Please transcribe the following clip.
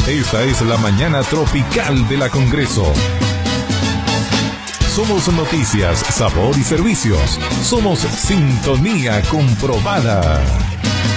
Esta es la mañana tropical de la Congreso. Somos noticias, sabor y servicios. Somos sintonía comprobada.